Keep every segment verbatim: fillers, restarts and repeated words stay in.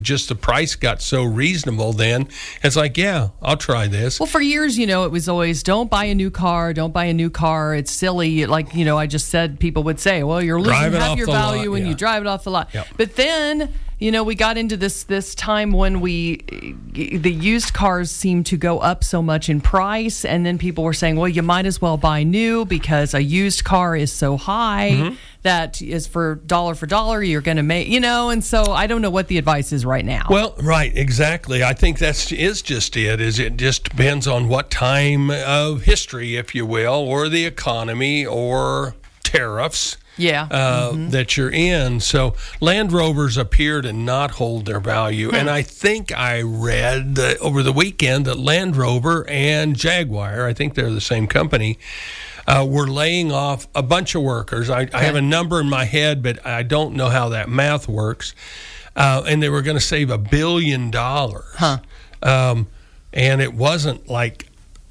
just the price got so reasonable then. It's like, yeah, I'll try this. Well, for years, you know, it was always, don't buy a new car, don't buy a new car. It's silly. Like, you know, I just said, people would say, well, you're losing Drive it half off your the value lot, when yeah. you drive it off the lot. Yep. But then, you know, we got into this this time when we, the used cars seemed to go up so much in price. And then people were saying, well, you might as well buy new because a used car is so high. Mm-hmm. That is for dollar for dollar, you're going to make, you know, and so I don't know what the advice is right now. Well, right, exactly. I think that's is just it, is it just depends on what time of history, if you will, or the economy or tariffs. Yeah. Uh, mm-hmm. that you're in. So Land Rovers appear to not hold their value. Hmm. And I think I read that over the weekend that Land Rover and Jaguar, I think they're the same company, Uh, we're laying off a bunch of workers. I, okay. I have a number in my head, but I don't know how that math works. Uh, and they were going to save a billion dollars. Huh. Um, and it wasn't like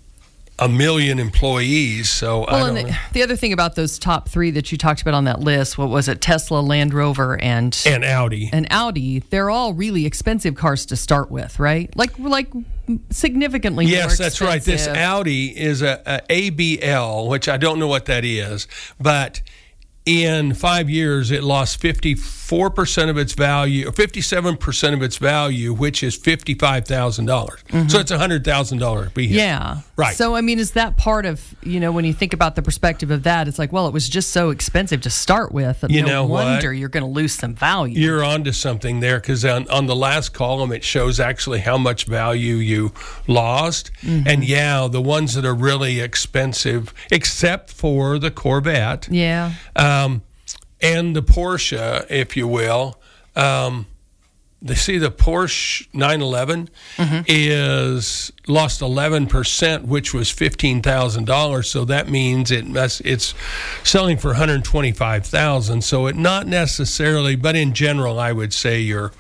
a million employees. So well, I don't and the, know. the other thing about those top three that you talked about on that list, what was it? Tesla, Land Rover, and and Audi. And Audi. They're all really expensive cars to start with, right? Like like significantly yes, more expensive. Yes, that's right. This Audi is a, a A B L, which I don't know what that is, but in five years it lost fifty-four percent of its value, or fifty-seven percent of its value, which is fifty-five thousand dollars. Mm-hmm. So it's a one hundred thousand dollars vehicle. Yeah. Right. So, I mean, is that part of, you know, when you think about the perspective of that, it's like, well, it was just so expensive to start with. You no know wonder what? You're going to lose some value. You're onto something there, because on, on the last column, it shows actually how much value you lost. Mm-hmm. And, yeah, the ones that are really expensive, except for the Corvette. Yeah. Um, and the Porsche, if you will. Um, they see the Porsche nine eleven mm-hmm. is lost eleven percent, which was fifteen thousand dollars. So that means it must, it's selling for one hundred twenty-five thousand dollars. So it not necessarily, but in general, I would say your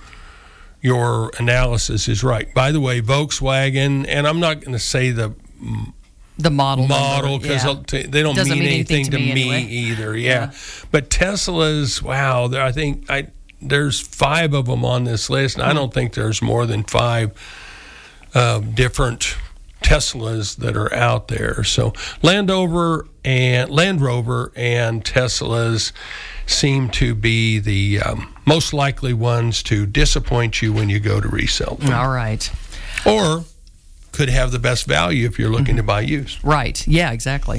your analysis is right. By the way, Volkswagen, and I'm not going to say the the model model because yeah. they don't mean, mean anything, anything to me, me anyway. either. Yeah. yeah, but Tesla's, wow, I think I. There's five of them on this list, and I don't think there's more than five uh, different Teslas that are out there. So Land Rover and Land Rover and Teslas seem to be the um, most likely ones to disappoint you when you go to resell them. All right. Or could have the best value if you're looking mm-hmm. to buy used. Right. Yeah, exactly.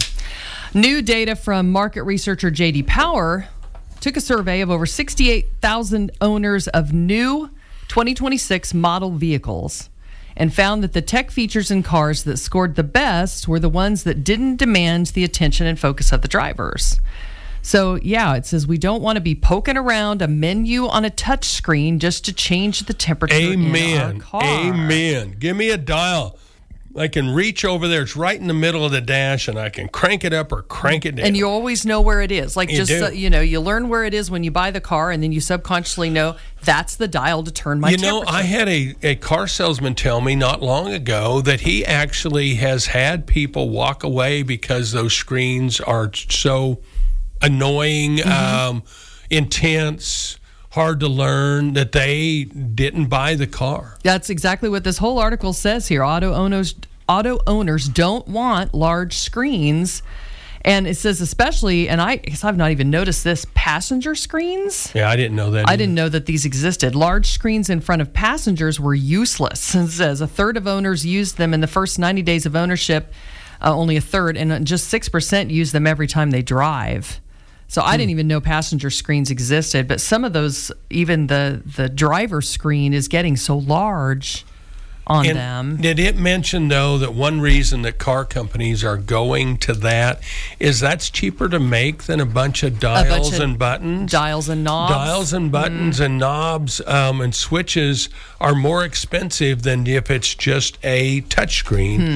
New data from market researcher J D Power took a survey of over sixty-eight thousand owners of new twenty twenty-six model vehicles and found that the tech features in cars that scored the best were the ones that didn't demand the attention and focus of the drivers. So, yeah, it says we don't want to be poking around a menu on a touch screen just to change the temperature Amen. in our car. Amen. Give me a dial. I can reach over there. It's right in the middle of the dash, and I can crank it up or crank it down. And you always know where it is. Like, you just, do. uh, you know, you learn where it is when you buy the car, and then you subconsciously know that's the dial to turn my you temperature. know, I had a, a car salesman tell me not long ago that he actually has had people walk away because those screens are so annoying, mm-hmm. um, intense, hard to learn, that they didn't buy the car. That's exactly what this whole article says here. Auto owners, auto owners don't want large screens. And it says especially, and I guess I've not even noticed this, passenger screens. Yeah, I didn't know that I either. didn't know that these existed. Large screens in front of passengers were useless. It says a third of owners used them in the first ninety days of ownership, uh, only a third, and just six percent use them every time they drive. So I didn't even know passenger screens existed, but some of those, even the, the driver screen is getting so large on and them. Did it mention, though, that one reason that car companies are going to that is that's cheaper to make than a bunch of dials a bunch of and buttons? Dials and knobs. Dials and buttons mm. and knobs um, and switches are more expensive than if it's just a touchscreen. Hmm.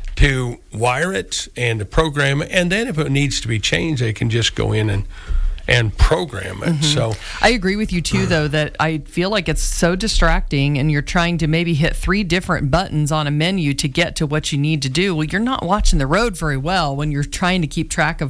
To wire it and to program it, and then if it needs to be changed, they can just go in and and program it. Mm-hmm. So I agree with you too, though, that I feel like it's so distracting, and you're trying to maybe hit three different buttons on a menu to get to what you need to do. Well, you're not watching the road very well when you're trying to keep track of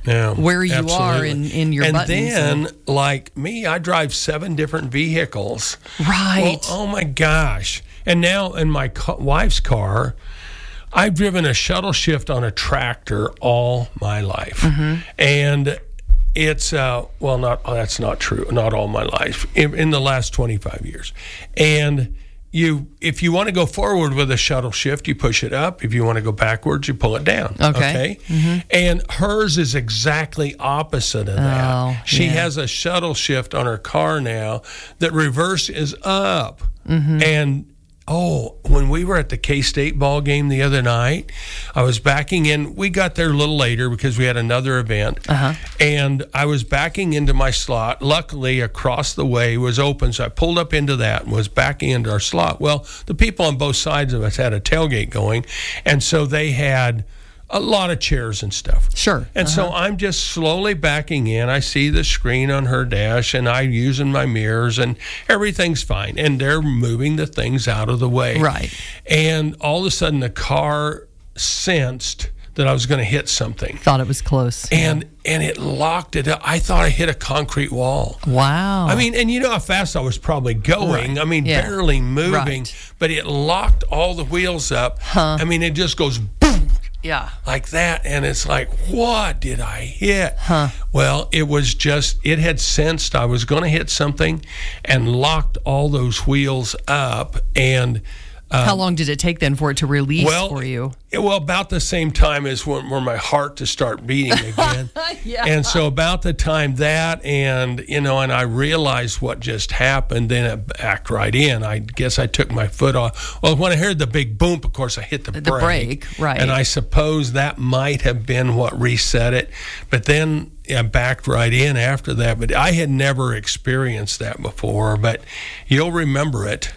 Yeah, where you absolutely. are in, in your and buttons. And then, and, like me, I drive seven different vehicles. right. Well, oh, my gosh. And now in my co- wife's car, I've driven a shuttle shift on a tractor all my life. Mm-hmm. And it's, uh, well, not oh, that's not true. Not all my life. In, in the last twenty-five years. And you, if you want to go forward with a shuttle shift, you push it up. If you want to go backwards, you pull it down. Okay. okay? Mm-hmm. And hers is exactly opposite of that. Oh, she yeah. has a shuttle shift on her car now that reverse is up. Mm-hmm. And oh, when we were at the K-State ball game the other night, I was backing in. We got there a little later because we had another event. Uh-huh. And I was backing into my slot. Luckily, across the way was open, so I pulled up into that and was backing into our slot. Well, the people on both sides of us had a tailgate going, and so they had a lot of chairs and stuff. Sure. And uh-huh. so I'm just slowly backing in. I see the screen on her dash, and I'm using my mirrors, and everything's fine. And they're moving the things out of the way. Right. And all of a sudden, the car sensed that I was going to hit something. Thought it was close. And yeah. and it locked it up. I thought I hit a concrete wall. Wow. I mean, and you know how fast I was probably going. Right. I mean, Yeah. barely moving. Right. But it locked all the wheels up. Huh. I mean, it just goes boom. Yeah. Like that, and it's like, what did I hit? Huh. Well, it was just, it had sensed I was going to hit something and locked all those wheels up. And uh, how long did it take then for it to release well, for you? it- well, about the same time as when, when my heart to start beating again. Yeah. And so about the time that, and, you know, and I realized what just happened, then it backed right in. I guess I took my foot off. Well, when I heard the big boom, of course, I hit the, The brake. brake, right. And I suppose that might have been what reset it. But then I backed right in after that. But I had never experienced that before, but you'll remember it.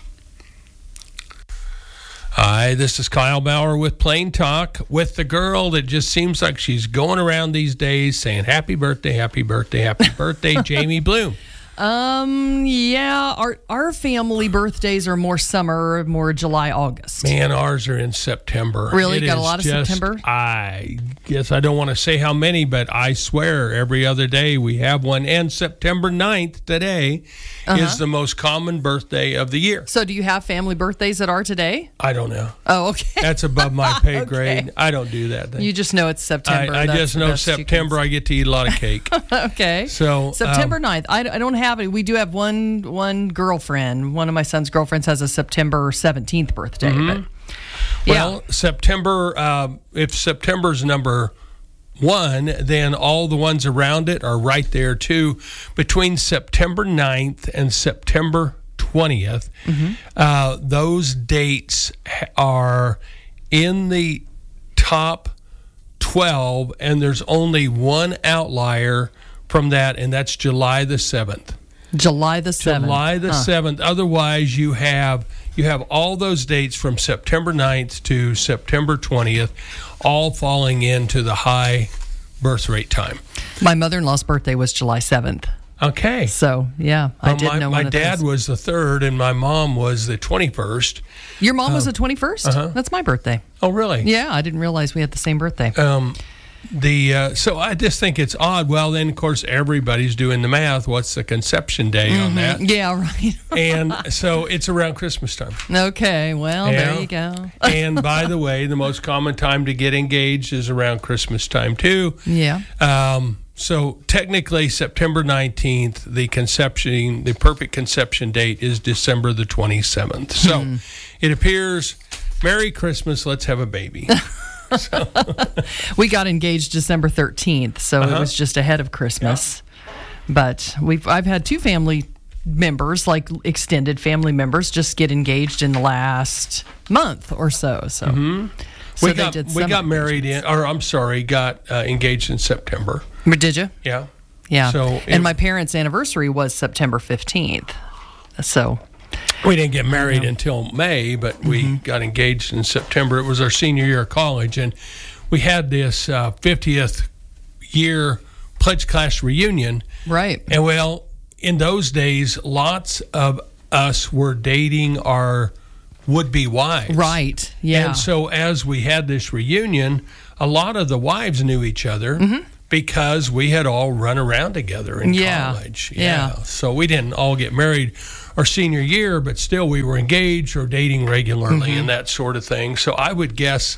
Hi, this is Kyle Bauer with Plain Talk, with the girl that just seems like she's going around these days saying happy birthday, happy birthday, happy birthday, Jamie Bloom. Um, yeah, our our family birthdays are more summer, more July, August. Man, ours are in September. Really? It Got a is lot of just- September? I guess I don't want to say how many, but I swear every other day we have one. And September ninth today Uh-huh. is the most common birthday of the year. So do you have family birthdays that are today? I don't know. Oh, okay. That's above my pay Okay. grade. I don't do that thing. You just know it's September. I, I That's just the know best you can September I get to eat a lot of cake. Okay. So, September um, ninth. I, I don't have it. We do have one one girlfriend. One of my son's girlfriends has a September seventeenth birthday. But yeah. Well, September, um, if September's number one, then all the ones around it are right there too. Between September ninth and September twentieth, Mm-hmm. uh, those dates ha- are in the top twelve, and there's only one outlier from that, and that's July the seventh. July the seventh. July the Huh. seventh. Otherwise, you have you have all those dates from September ninth to September twentieth, all falling into the high birth rate time. My mother-in-law's birthday was July seventh. Okay. So, yeah, I Well, did my, know my one of dad those. was the third, and my mom was the twenty-first. Your mom was the twenty-first? uh-huh. That's my birthday. Oh, really? Yeah, I didn't realize we had the same birthday. Um, the uh, so I just think it's odd. Well, then of course everybody's doing the math. What's the conception day on that? Yeah, right. And so it's around Christmas time. Okay, well, Yeah. there you go. And by the way, the most common time to get engaged is around Christmas time too. Yeah. Um, so technically, September nineteenth, the conception, the perfect conception date is December the twenty-seventh. So Hmm. it appears, Merry Christmas, let's have a baby. We got engaged December thirteenth, so Uh-huh. it was just ahead of Christmas. But we've I've had two family members, like extended family members, just get engaged in the last month or so. So, so Mm-hmm. we they got did we some got married in, or I'm sorry, got uh, engaged in September. Did you? Yeah. Yeah. So and it- my parents' anniversary was September fifteenth. So, We didn't get married until May, but we Mm-hmm. got engaged in September. It was our senior year of college, and we had this uh, fiftieth year pledge class reunion. right. And well, in those days, lots of us were dating our would-be wives. Right. Yeah. And so as we had this reunion, a lot of the wives knew each other. Mm-hmm. because we had all run around together in Yeah. college. Yeah. So we didn't all get married our senior year, but still we were engaged or dating regularly Mm-hmm. and that sort of thing. So I would guess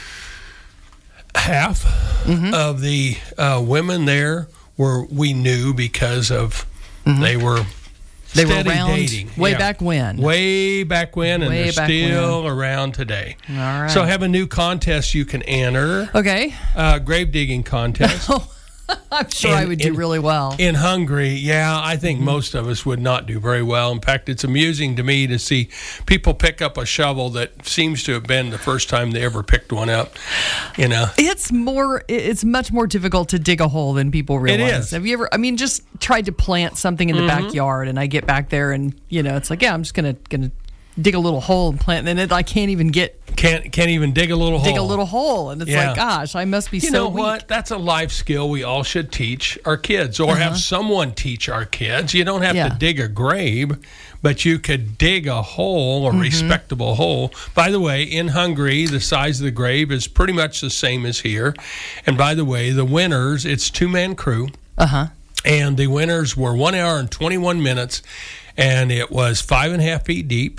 half Mm-hmm. of the uh, women there were we knew because of they were Mm-hmm. They were steady around dating. way Yeah. back when. Way back when, and Way they're back still around today. All right. So I have a new contest you can enter, Okay. uh, grave digging contest. I'm sure I In- would do in- really well. In Hungary, yeah, I think Mm-hmm. most of us would not do very well. In fact, it's amusing to me to see people pick up a shovel that seems to have been the first time they ever picked one up. You know, It's more. It's much more difficult to dig a hole than people realize. is. Have you ever? I mean, just tried to plant something in the backyard, and I get back there, and you know, it's like, yeah, I'm just gonna gonna dig a little hole and plant. And then I can't even get can't can't even dig a little dig hole. a little hole, and it's Yeah. like, gosh, I must be You so know weak. what? That's a life skill we all should teach our kids, or have someone teach our kids. You don't have Uh-huh. Yeah. to dig a grave, but you could dig a hole, Mm-hmm. a respectable hole. By the way, in Hungary, the size of the grave is pretty much the same as here. And by the way, the winners, it's two-man crew. Uh huh. And the winners were one hour and twenty-one minutes, and it was five and a half feet deep,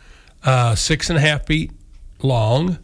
uh, six and a half feet long,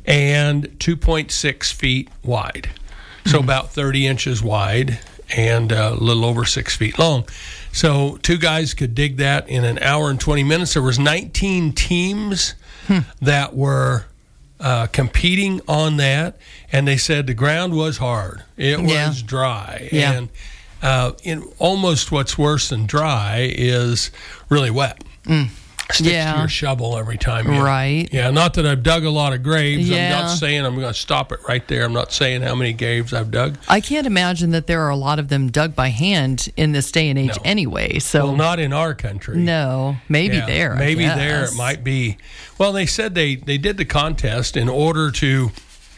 and two point six feet wide. So about thirty inches wide and uh, a little over six feet long. So two guys could dig that in an hour and twenty minutes. There was nineteen teams that were uh, competing on that, and they said the ground was hard. It was Yeah. dry. Yeah. And uh, in almost what's worse than dry is really wet. Sticks Yeah. to your shovel every time. You, Right. Yeah, not that I've dug a lot of graves. I'm Yeah. not saying I'm going to stop it right there. I'm not saying how many graves I've dug. I can't imagine that there are a lot of them dug by hand in this day and age, No. anyway. So Well, not in our country. no, maybe Yeah, there. I Maybe there guess. it might be. Well, they said they, they did the contest in order to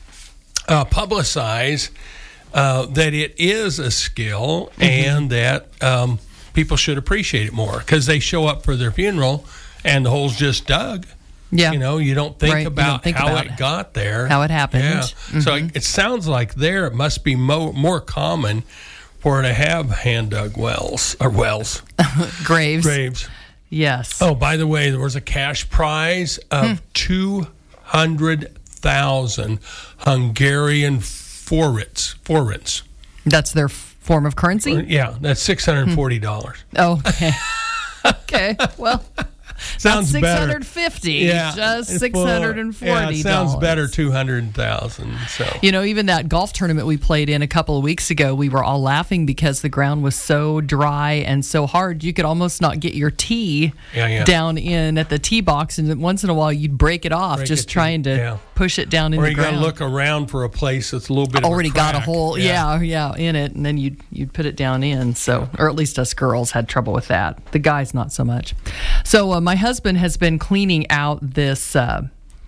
uh, publicize uh, that it is a skill Mm-hmm. and that um, people should appreciate it more because they show up for their funeral and the hole's just dug. Yeah. You know, you don't think Right, you don't about think how about it it. got there. How it happened. Yeah. Mm-hmm. So it, it sounds like there it must be mo- more common for it to have hand dug wells or wells, Graves. graves. Yes. Oh, by the way, there was a cash prize of Hmm. two hundred thousand Hungarian forits. Forits. That's their f- form of currency? Yeah, that's six hundred and forty dollars. Oh, okay. okay. Well, Sounds six better. hundred fifty. Yeah, Just it's six hundred and forty. Yeah, it sounds better. Two hundred thousand. So You know, even that golf tournament we played in a couple of weeks ago, we were all laughing because the ground was so dry and so hard. You could almost not get your tee Yeah, yeah. down in at the tee box, and once in a while you'd break it off, Break just it to- trying to yeah. push it down in or the you got to ground. look around for a place that's a little bit Already of a got a crack. hole, yeah. yeah, in it, and then you'd you'd put it down in. So, or at least us girls had trouble with that. The guys not so much. So, uh, my husband has been cleaning out this uh,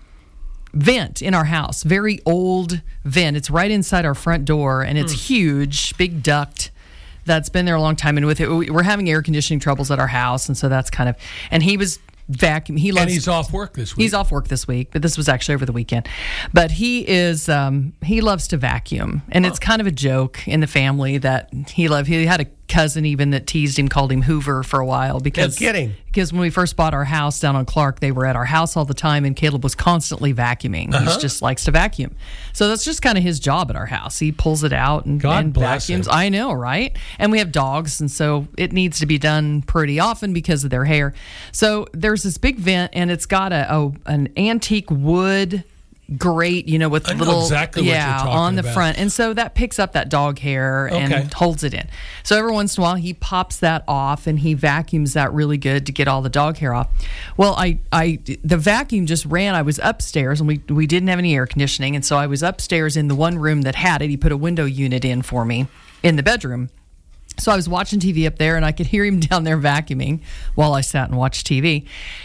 vent in our house. Very old vent. It's right inside our front door, and it's huge, big duct that's been there a long time. And with it, we- we're having air conditioning troubles at our house, and so that's kind of. And he was vacuum. He loves. And he's off work this week. He's off work this week, but this was actually over the weekend. But he is um, he loves to vacuum, and it's kind of a joke in the family that he loved. He had a cousin even that teased him, called him Hoover for a while because No kidding. because when we first bought our house down on Clark, they were at our house all the time, and Caleb was constantly vacuuming. He Uh-huh. just likes to vacuum, so that's just kind of his job at our house. He pulls it out and, God and bless vacuums. him. I know, right? And we have dogs, and so it needs to be done pretty often because of their hair. So there's this big vent, and it's got a, a an antique wood grate, you know, with I know little exactly what you're yeah talking on the about. front, and so that picks up that dog hair Okay. and holds it in. So every once in a while, he pops that off and he vacuums that really good to get all the dog hair off. Well, I, I, the vacuum just ran. I was upstairs, and we we didn't have any air conditioning, and so I was upstairs in the one room that had it. He put a window unit in for me in the bedroom. So I was watching T V up there, and I could hear him down there vacuuming while I sat and watched T V.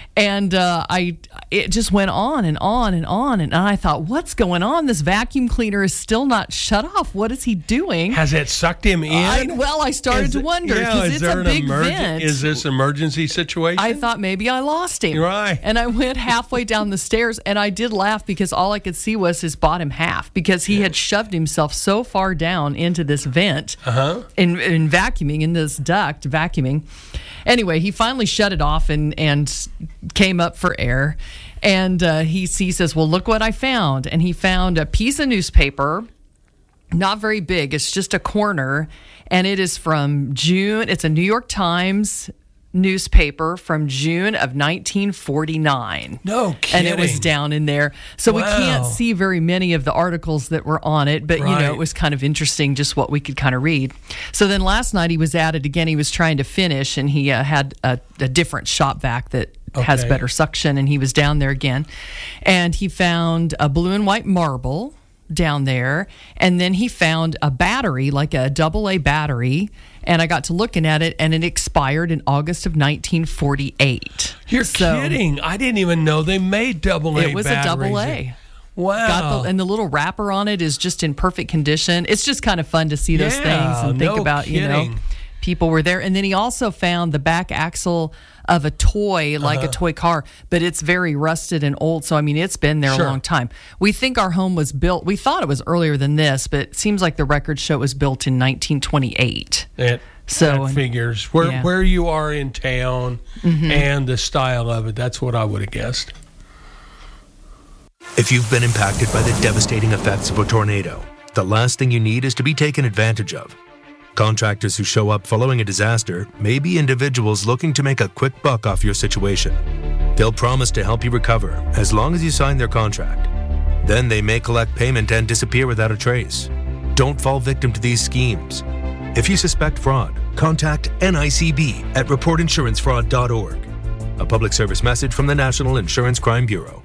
And uh, I, it just went on and on and on. And I thought, what's going on? This vacuum cleaner is still not shut off. What is he doing? Has it sucked him in? I, well, I started is to it, wonder because yeah, it's a big emergen- vent. Is this an emergency situation? I thought maybe I lost him. Right. And I went halfway down the stairs, and I did laugh because all I could see was his bottom half because he had shoved himself so far down into this vent uh-huh. in, in vacuuming, in this duct, vacuuming. Anyway, he finally shut it off and, and came up for air. And uh, he, he says, well, look what I found. And he found a piece of newspaper, not very big. It's just a corner. And it is from June. It's a New York Times newspaper from June of nineteen forty-nine. No kidding. And it was down in there. So wow. we can't see very many of the articles that were on it, but right. you know, it was kind of interesting just what we could kind of read. So then last night he was at it again. He was trying to finish, and he uh, had a, a different shop vac that okay. has better suction, and he was down there again. And he found a blue and white marble down there, and then he found a battery, like a double A battery, and I got to looking at it, and it expired in August of nineteen forty-eight. You're so, kidding. I didn't even know they made double A batteries. It was a double A. Wow. Got the, and the little wrapper on it is just in perfect condition. It's just kind of fun to see those yeah, things and think no about, kidding. you know, people were there. And then he also found the back axle of a toy, like uh-huh. a toy car, but it's very rusted and old. So, I mean, it's been there sure. a long time. We think our home was built, we thought it was earlier than this, but it seems like the records show it was built in nineteen twenty-eight. It, so, that figures. Where, yeah. where you are in town mm-hmm. and the style of it, that's what I would have guessed. If you've been impacted by the devastating effects of a tornado, the last thing you need is to be taken advantage of. Contractors who show up following a disaster may be individuals looking to make a quick buck off your situation. They'll promise to help you recover as long as you sign their contract. Then they may collect payment and disappear without a trace. Don't fall victim to these schemes. If you suspect fraud, contact N I C B at report insurance fraud dot org. A public service message from the National Insurance Crime Bureau.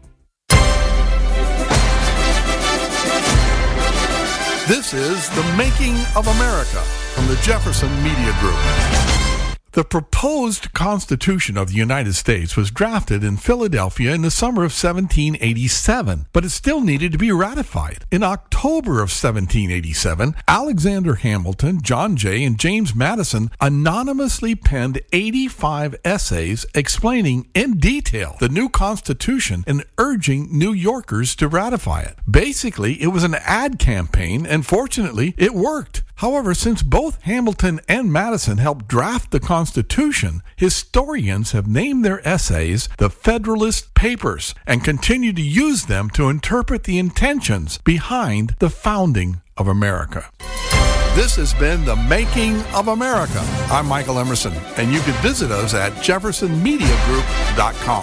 This is The Making of America from the Jefferson Media Group. The proposed Constitution of the United States was drafted in Philadelphia in the summer of seventeen eighty-seven, but it still needed to be ratified. In October of seventeen eighty-seven, Alexander Hamilton, John Jay, and James Madison anonymously penned eighty-five essays explaining in detail the new Constitution and urging New Yorkers to ratify it. Basically, it was an ad campaign, and fortunately, it worked. However, since both Hamilton and Madison helped draft the Constitution, historians have named their essays the Federalist Papers and continue to use them to interpret the intentions behind the founding of America. This has been The Making of America. I'm Michael Emerson, and you can visit us at jefferson media group dot com.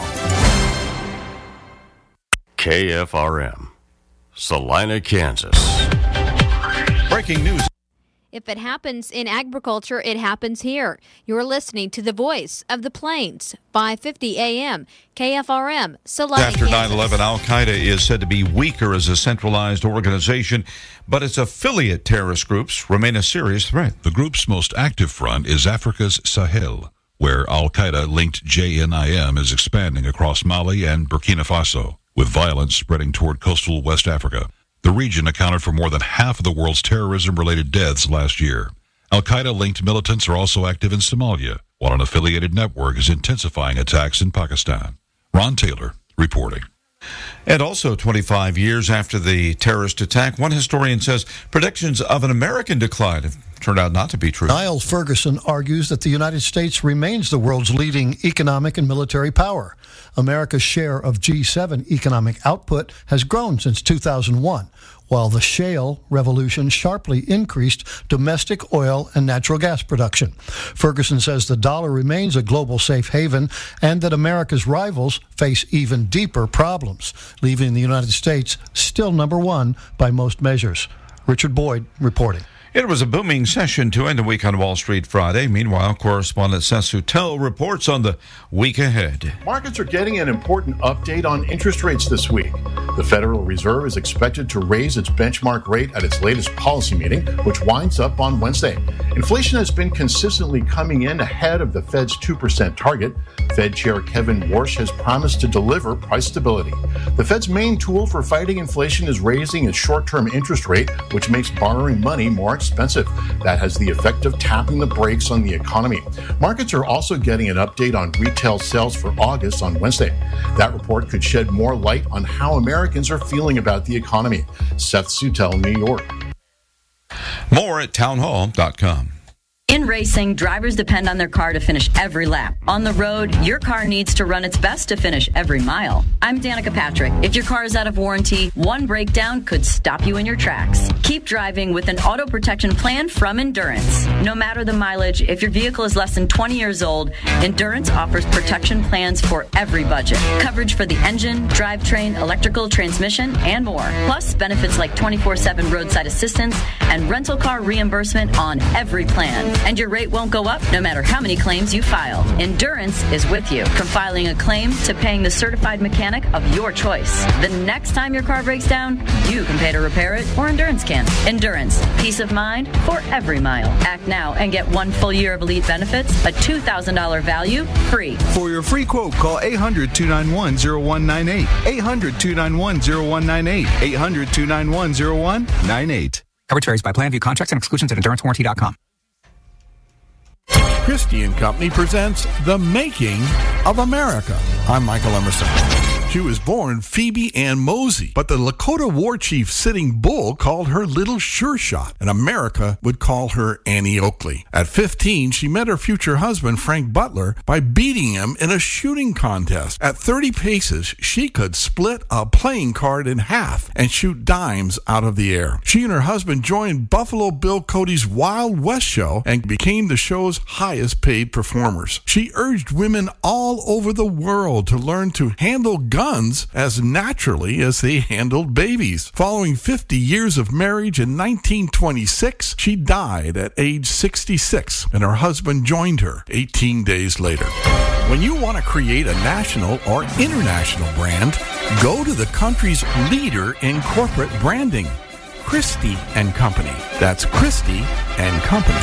K F R M, Salina, Kansas. Breaking news. If it happens in agriculture, it happens here. You're listening to the Voice of the Plains, five fifty A M, K F R M, Salina, After Kansas. nine eleven, Al-Qaeda is said to be weaker as a centralized organization, but its affiliate terrorist groups remain a serious threat. The group's most active front is Africa's Sahel, where Al-Qaeda-linked J N I M is expanding across Mali and Burkina Faso, with violence spreading toward coastal West Africa. The region accounted for more than half of the world's terrorism-related deaths last year. Al-Qaeda-linked militants are also active in Somalia, while an affiliated network is intensifying attacks in Pakistan. Ron Taylor reporting. And also twenty-five years after the terrorist attack, one historian says predictions of an American decline have turned out not to be true. Niall Ferguson argues that the United States remains the world's leading economic and military power. America's share of G seven economic output has grown since two thousand one, while the shale revolution sharply increased domestic oil and natural gas production. Ferguson says the dollar remains a global safe haven and that America's rivals face even deeper problems, leaving the United States still number one by most measures. Richard Boyd reporting. It was a booming session to end the week on Wall Street Friday. Meanwhile, correspondent Seth Sutel reports on the week ahead. Markets are getting an important update on interest rates this week. The Federal Reserve is expected to raise its benchmark rate at its latest policy meeting, which winds up on Wednesday. Inflation has been consistently coming in ahead of the Fed's two percent target. Fed Chair Kevin Warsh has promised to deliver price stability. The Fed's main tool for fighting inflation is raising its short-term interest rate, which makes borrowing money more expensive. That has the effect of tapping the brakes on the economy. Markets are also getting an update on retail sales for August on Wednesday. That report could shed more light on how Americans are feeling about the economy. Seth Sutel, New York. More at townhall dot com. In racing, drivers depend on their car to finish every lap. On the road, your car needs to run its best to finish every mile. I'm Danica Patrick. If your car is out of warranty, one breakdown could stop you in your tracks. Keep driving with an auto protection plan from Endurance. No matter the mileage, if your vehicle is less than twenty years old, Endurance offers protection plans for every budget. Coverage for the engine, drivetrain, electrical, transmission, and more. Plus, benefits like twenty-four seven roadside assistance and rental car reimbursement on every plan. And your rate won't go up no matter how many claims you file. Endurance is with you. From filing a claim to paying the certified mechanic of your choice. The next time your car breaks down, you can pay to repair it, or Endurance can. Endurance. Peace of mind for every mile. Act now and get one full year of elite benefits, a two thousand dollars value, free. For your free quote, call eight hundred, two nine one, zero one nine eight. eight hundred, two nine one, zero one nine eight. eight hundred, two nine one, zero one nine eight. Coverage varies by plan. View contracts and exclusions at endurance warranty dot com. Christie and Company presents The Making of America. I'm Michael Emerson. She was born Phoebe Ann Mosey, but the Lakota war chief Sitting Bull called her Little Sure Shot, and America would call her Annie Oakley. At fifteen, she met her future husband, Frank Butler, by beating him in a shooting contest. At thirty paces, she could split a playing card in half and shoot dimes out of the air. She and her husband joined Buffalo Bill Cody's Wild West show and became the show's highest paid performers. She urged women all over the world to learn to handle guns as naturally as they handled babies. Following fifty years of marriage in nineteen twenty-six, she died at age sixty-six, and her husband joined her eighteen days later. When you want to create a national or international brand, go to the country's leader in corporate branding, Christie and Company. That's Christie and Company.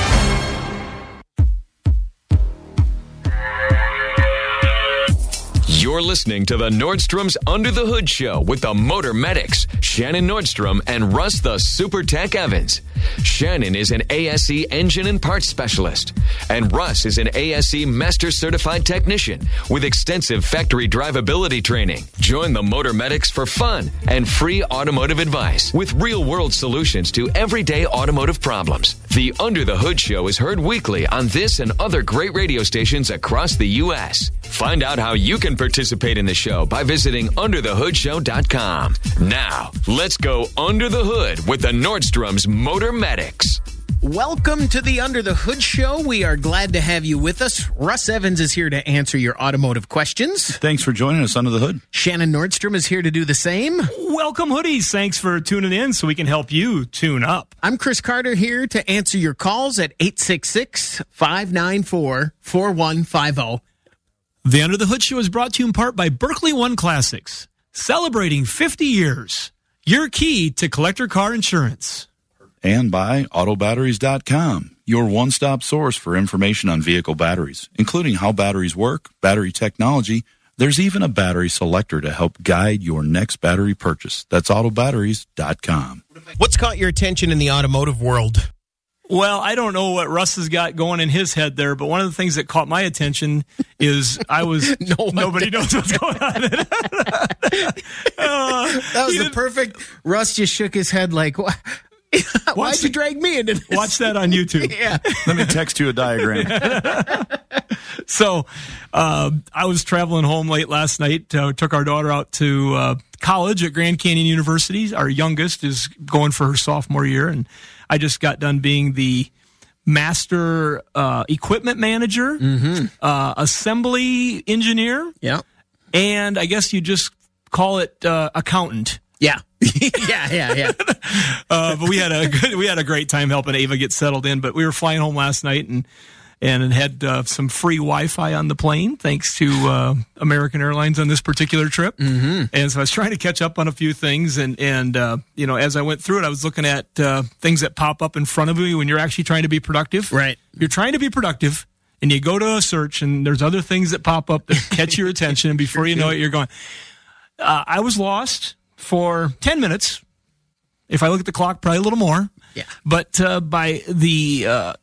You're listening to the Nordstrom's Under the Hood Show with the Motor Medics, Shannon Nordstrom and Russ the Super Tech Evans. Shannon is an A S E engine and parts specialist, and Russ is an A S E Master Certified Technician with extensive factory drivability training. Join the Motor Medics for fun and free automotive advice with real-world solutions to everyday automotive problems. The Under the Hood Show is heard weekly on this and other great radio stations across the U S Find out how you can participate in the show by visiting under the hood show dot com. Now, let's go under the hood with the Nordstrom's Motor Medics. Welcome to the Under the Hood Show. We are glad to have you with us. Russ Evans is here to answer your automotive questions. Thanks for joining us under the hood. Shannon Nordstrom is here to do the same. Welcome, hoodies. Thanks for tuning in so we can help you tune up. I'm Chris Carter here to answer your calls at eight six six, five nine four, four one five zero. The Under the Hood Show is brought to you in part by Berkeley One Classics, celebrating fifty years. Your key to collector car insurance. And by auto batteries dot com, your one-stop source for information on vehicle batteries, including how batteries work, battery technology. There's even a battery selector to help guide your next battery purchase. That's auto batteries dot com. What's caught your attention in the automotive world? Well, I don't know what Russ has got going in his head there, but one of the things that caught my attention is I was no nobody knows what's going on. uh, that was the perfect. Russ just shook his head like, why'd watch you drag me into this? Watch that on YouTube. Yeah. Let me text you a diagram. So uh, I was traveling home late last night. Uh, took our daughter out to uh, college at Grand Canyon University. Our youngest is going for her sophomore year, and I just got done being the master uh, equipment manager, mm-hmm. uh, assembly engineer, yeah, and I guess you just call it uh, accountant. Yeah. yeah, yeah, yeah. uh, but we had a good, we had a great time helping Ava get settled in. But we were flying home last night and and had uh, some free Wi-Fi on the plane, thanks to uh, American Airlines on this particular trip. Mm-hmm. And so I was trying to catch up on a few things. And and uh, you know, as I went through it, I was looking at uh, things that pop up in front of you when you're actually trying to be productive. Right. You're trying to be productive. and you go to a search, and there's other things that pop up that catch your attention, and before you know it, you're going. Uh, I was lost for ten minutes. If I look at the clock, probably a little more. Yeah. But uh, by the uh,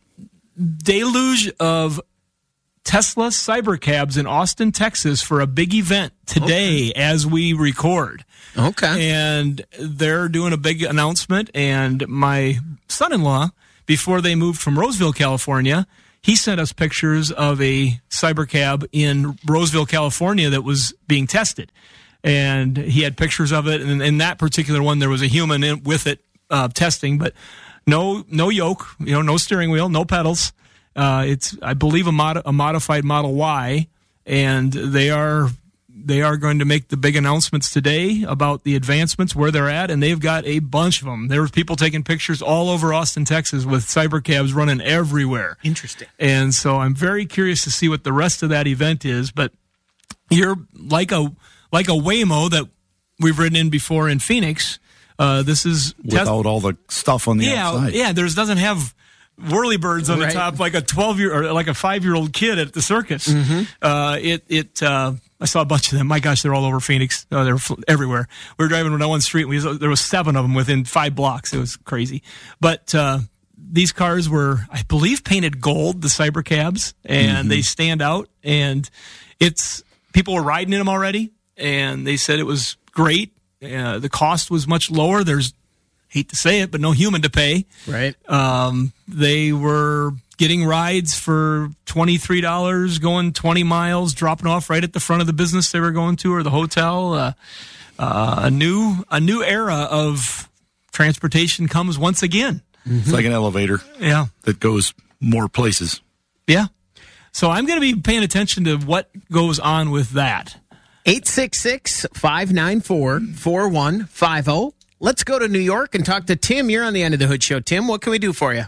deluge of Tesla Cybercabs in Austin, Texas for a big event today okay. as we record. Okay. And they're doing a big announcement, and my son-in-law, before they moved from Roseville, California, he sent us pictures of a Cybercab in Roseville, California that was being tested. And he had pictures of it, and in that particular one, there was a human in, with it uh, testing, but no no yoke, you know, no steering wheel, no pedals. Uh, it's, I believe, a, mod- a modified Model Y, and they are they are going to make the big announcements today about the advancements, where they're at, and they've got a bunch of them. There was people taking pictures all over Austin, Texas, with Cybercabs running everywhere. Interesting. And so I'm very curious to see what the rest of that event is, but you're like a... Like a Waymo that we've ridden in before in Phoenix, uh, this is... Without all the stuff on the yeah, outside. Yeah, there's doesn't have whirlybirds on right. the top like a twelve-year or like a five-year-old kid at the circus. Mm-hmm. Uh, it, it, uh, I saw a bunch of them. My gosh, they're all over Phoenix. Uh, they're fl- everywhere. We were driving down one street, and we, there was seven of them within five blocks. It was crazy. But uh, these cars were, I believe, painted gold, the Cybercabs, and mm-hmm. they stand out. And it's people were riding in them already. And they said it was great. Uh, the cost was much lower. There's, hate to say it, but no human to pay. Right. Um, they were getting rides for twenty-three dollars, going twenty miles, dropping off right at the front of the business they were going to or the hotel. Uh, uh, a new a new era of transportation comes once again. Mm-hmm. It's like an elevator. Yeah. That goes more places. Yeah. So I'm going to be paying attention to what goes on with that. eight six six, five nine four, four one five zero. Let's go to New York and talk to Tim. You're on the End of the Hood Show. Tim, what can we do for you?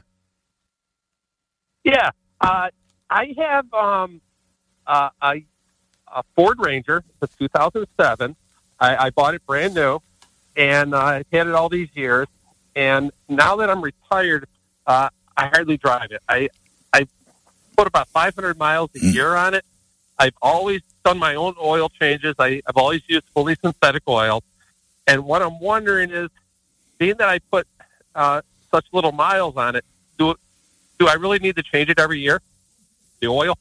Yeah, uh, I have um, uh, a, a Ford Ranger, it's a two thousand seven. I, I bought it brand new, and uh, I've had it all these years. And now that I'm retired, uh, I hardly drive it. I I put about five hundred miles a year on it. I've always done my own oil changes. I, I've always used fully synthetic oil. And what I'm wondering is, being that I put uh, such little miles on it, do do I really need to change it every year, the oil?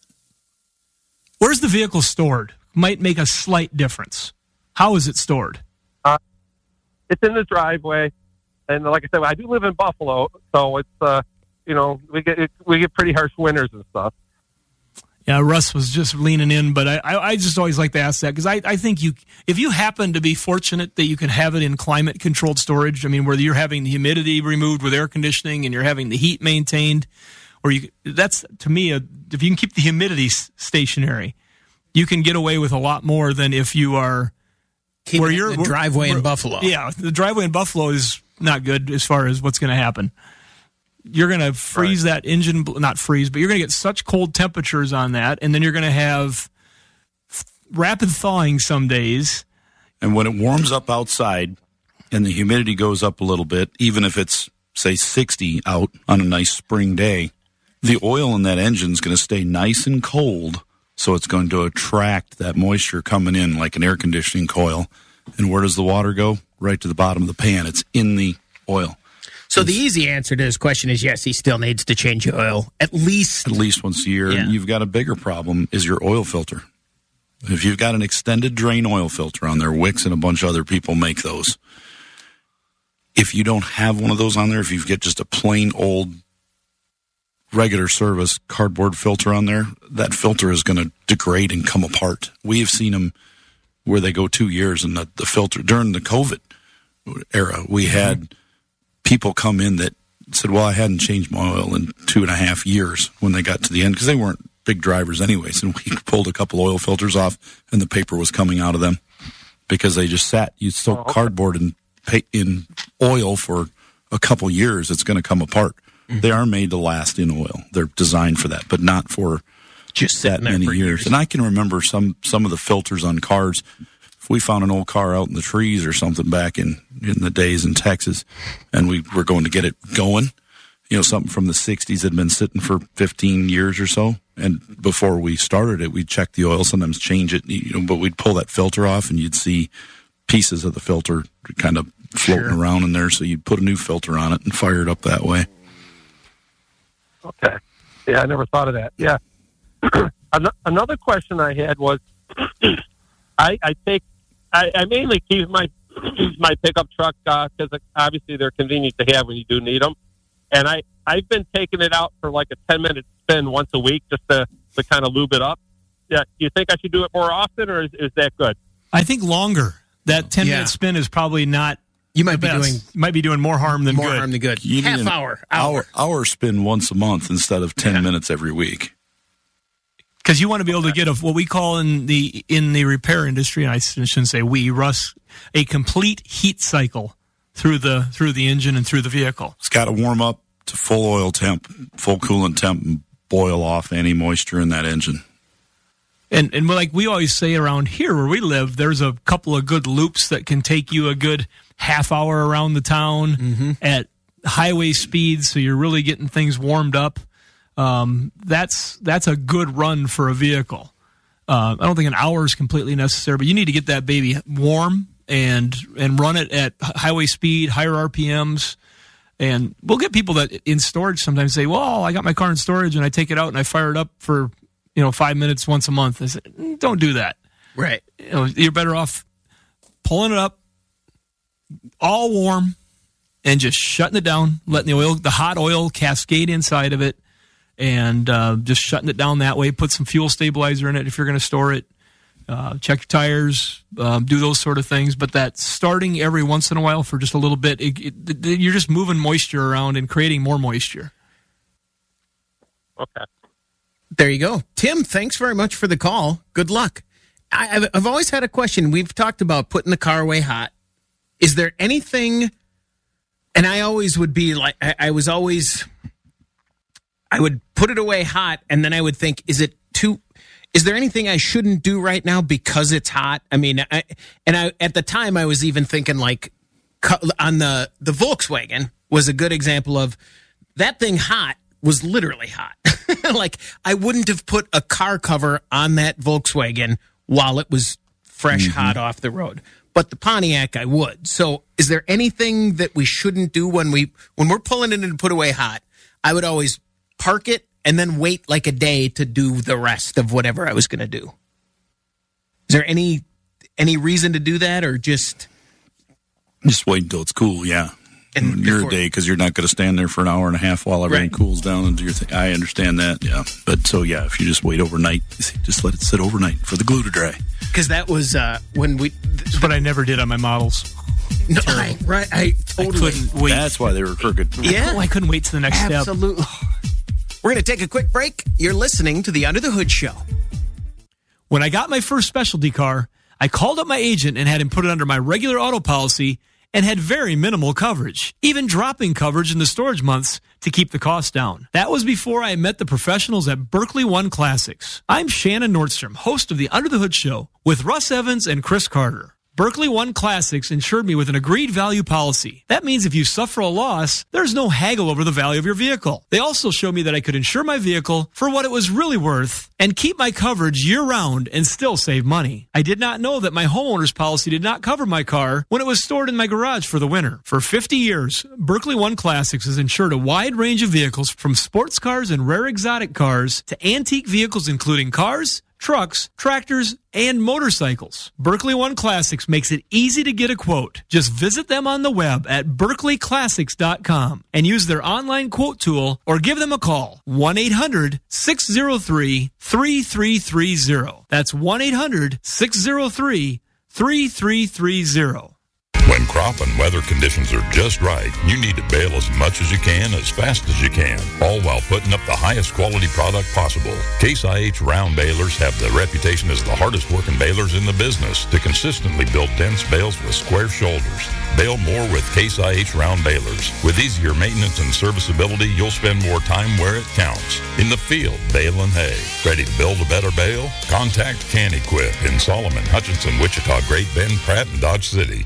Where's the vehicle stored? Might make a slight difference. How is it stored? Uh, it's in the driveway. And like I said, I do live in Buffalo, so it's, uh, you know, we get it, we get pretty harsh winters and stuff. Yeah, Russ was just leaning in, but I, I, I just always like to ask that because I, I think you, if you happen to be fortunate that you can have it in climate-controlled storage, I mean, where you're having the humidity removed with air conditioning and you're having the heat maintained, or you, that's, to me, a, if you can keep the humidity s- stationary, you can get away with a lot more than if you are... Keep where you're the driveway where, in Buffalo. Yeah, the driveway in Buffalo is not good as far as what's going to happen. You're going to freeze right. that engine, not freeze, but you're going to get such cold temperatures on that, and then you're going to have rapid thawing some days. And when it warms up outside and the humidity goes up a little bit, even if it's, say, sixty out on a nice spring day, the oil in that engine is going to stay nice and cold, so it's going to attract that moisture coming in like an air conditioning coil. And where does the water go? Right to the bottom of the pan. It's in the oil. So the easy answer to this question is yes, he still needs to change the oil at least at least once a year. Yeah. And you've got a bigger problem is your oil filter. If you've got an extended drain oil filter on there, Wix and a bunch of other people make those. If you don't have one of those on there, if you get just a plain old regular service cardboard filter on there, that filter is going to degrade and come apart. We have seen them where they go two years and the, the filter during the COVID era, we had mm-hmm. people come in that said, well, I hadn't changed my oil in two and a half years when they got to the end because they weren't big drivers anyways. And we pulled a couple oil filters off and the paper was coming out of them because they just sat. You soak oh, okay. cardboard in, in oil for a couple years, it's going to come apart. Mm-hmm. They are made to last in oil. They're designed for that, but not for just that many years. years. And I can remember some, some of the filters on cars. If we found an old car out in the trees or something back in, in the days in Texas and we were going to get it going, you know, something from the sixties had been sitting for fifteen years or so, And before we started it, we'd check the oil, sometimes change it, you know, but we'd pull that filter off and you'd see pieces of the filter kind of floating sure. around in there. So you'd put a new filter on it and fire it up that way. Okay. Yeah, I never thought of that. Yeah. Another question I had was, I, I take, I, I mainly keep my my pickup truck because uh, obviously they're convenient to have when you do need them, and I I've been taking it out for like a ten minute spin once a week just to to kind of lube it up. Yeah, do you think I should do it more often, or is, is that good? I think longer. That ten yeah. minute spin is probably not. You might be best. doing you might be doing more harm than more good. harm than good. You Half need an hour, hour, hour, hour spin once a month instead of ten yeah. minutes every week. Because you want to be able to get a what we call in the in the repair industry, and I shouldn't say we, Russ, a complete heat cycle through the through the engine and through the vehicle. It's got to warm up to full oil temp, full coolant temp, and boil off any moisture in that engine. And and like we always say around here where we live, there's a couple of good loops that can take you a good half hour around the town mm-hmm. at highway speeds, so you're really getting things warmed up. Um, that's that's a good run for a vehicle. Uh, I don't think an hour is completely necessary, but you need to get that baby warm and and run it at highway speed, higher R P Ms. And we'll get people that in storage sometimes say, well, I got my car in storage and I take it out and I fire it up for, you know, five minutes once a month. I said, don't do that. Right. You know, you're better off pulling it up all warm and just shutting it down, letting the oil, the hot oil cascade inside of it. And uh, just shutting it down that way. Put some fuel stabilizer in it if you're going to store it. Uh, check your tires. Um, do those sort of things. But that starting every once in a while for just a little bit, it, it, it, you're just moving moisture around and creating more moisture. Okay. There you go. Tim, thanks very much for the call. Good luck. I, I've, I've always had a question. We've talked about putting the car away hot. Is there anything, and I always would be like, I, I was always... I would put it away hot, and then I would think, is it too, is there anything I shouldn't do right now because it's hot? I mean, I, and I, at the time I was even thinking like on the, the Volkswagen was a good example of that thing hot was literally hot. Like I wouldn't have put a car cover on that Volkswagen while it was fresh, mm-hmm. hot off the road. But the Pontiac I would. So is there anything that we shouldn't do when we, when we're pulling it in to put away hot? I would always park it and then wait like a day to do the rest of whatever I was going to do. Is there any any reason to do that, or just just wait until it's cool? Yeah, and you're before, a day because you're not going to stand there for an hour and a half while everything right. cools down and do your thing. I understand that. Yeah, but so yeah, if you just wait overnight, just let it sit overnight for the glue to dry. Because that was uh, when we. Th- but I never did on my models. No, I, right? I totally I couldn't wait. That's why they were crooked. Yeah, oh, I couldn't wait to the next Absolutely. step. Absolutely. We're going to take a quick break. You're listening to the Under the Hood Show. When I got my first specialty car, I called up my agent and had him put it under my regular auto policy and had very minimal coverage, even dropping coverage in the storage months to keep the cost down. That was before I met the professionals at Berkeley One Classics. I'm Shannon Nordstrom, host of the Under the Hood Show with Russ Evans and Chris Carter. Berkeley One Classics insured me with an agreed value policy. That means if you suffer a loss, there's no haggle over the value of your vehicle. They also showed me that I could insure my vehicle for what it was really worth and keep my coverage year-round and still save money. I did not know that my homeowner's policy did not cover my car when it was stored in my garage for the winter. For fifty years, Berkeley One Classics has insured a wide range of vehicles from sports cars and rare exotic cars to antique vehicles including cars, trucks, tractors, and motorcycles. Berkeley One Classics makes it easy to get a quote. Just visit them on the web at berkeley classics dot com and use their online quote tool or give them a call. one eight hundred six zero three three three three zero. That's one eight hundred six zero three three three three zero. When crop and weather conditions are just right, you need to bale as much as you can, as fast as you can, all while putting up the highest quality product possible. Case I H round balers have the reputation as the hardest working balers in the business to consistently build dense bales with square shoulders. Bale more with Case I H round balers. With easier maintenance and serviceability, you'll spend more time where it counts. In the field, baling hay. Ready to build a better bale? Contact Can Equip in Solomon, Hutchinson, Wichita, Great Bend, Pratt, and Dodge City.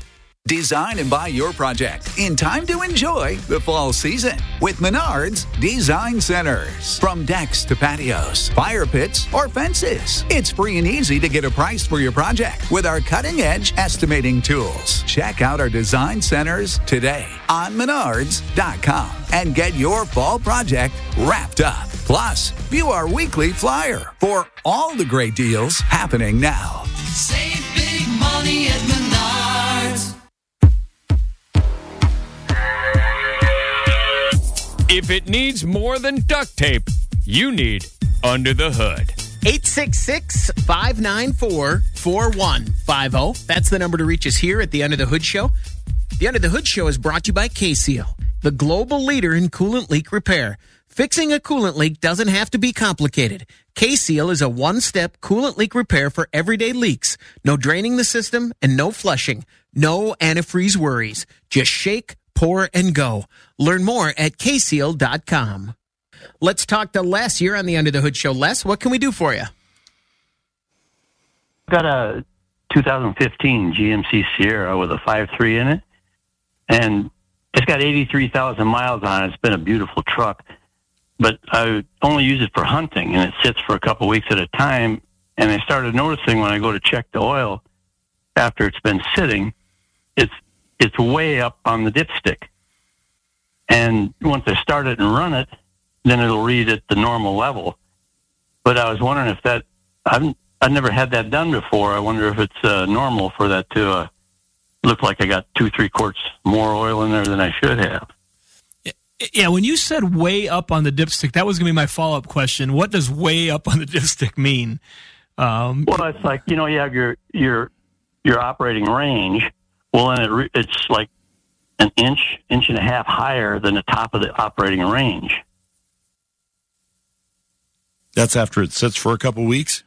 Design and buy your project in time to enjoy the fall season with Menards Design Centers. From decks to patios, fire pits, or fences, it's free and easy to get a price for your project with our cutting-edge estimating tools. Check out our design centers today on menards dot com and get your fall project wrapped up. Plus, view our weekly flyer for all the great deals happening now. Save big money at Menards. If it needs more than duct tape, you need Under the Hood. eight six six, five nine four, four one five zero. That's the number to reach us here at the Under the Hood Show. The Under the Hood Show is brought to you by K-Seal, the global leader in coolant leak repair. Fixing a coolant leak doesn't have to be complicated. K-Seal is a one-step coolant leak repair for everyday leaks. No draining the system and no flushing. No antifreeze worries. Just shake, pour, and go. Learn more at k seal dot com. Let's talk to Les. You're on the Under the Hood Show. Les, what can we do for you? Got a two thousand fifteen G M C Sierra with a five three in it, and it's got eighty-three thousand miles on it. It's been a beautiful truck, but I only use it for hunting, and it sits for a couple weeks at a time, and I started noticing when I go to check the oil after it's been sitting, it's it's way up on the dipstick. And once I start it and run it, then it'll read at the normal level. But I was wondering if that, I've, I've never had that done before. I wonder if it's uh, normal for that to uh, look like I got two, three quarts more oil in there than I should have. Yeah, when you said way up on the dipstick, that was going to be my follow-up question. What does way up on the dipstick mean? Um, well, it's like, you know, you have your your your operating range. Well, then it re- it's like an inch, inch and a half higher than the top of the operating range. That's after it sits for a couple weeks?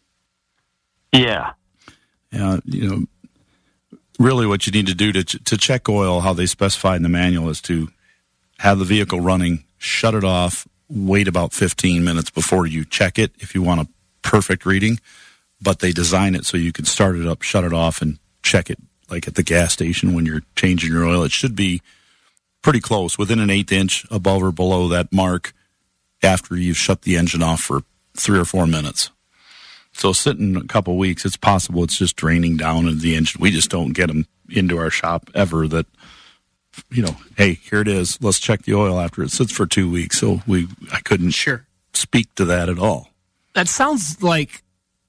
Yeah. Yeah, you know, really what you need to do to to check oil, how they specify in the manual, is to have the vehicle running, shut it off, wait about fifteen minutes before you check it if you want a perfect reading. But they design it so you can start it up, shut it off, and check it like at the gas station when you're changing your oil. It should be pretty close, within an eighth inch above or below that mark after you've shut the engine off for three or four minutes. So sitting a couple weeks, it's possible it's just draining down into the engine. We just don't get them into our shop ever that, you know, hey, here it is. Let's check the oil after it sits for two weeks. So we, I couldn't sure speak to that at all. That sounds like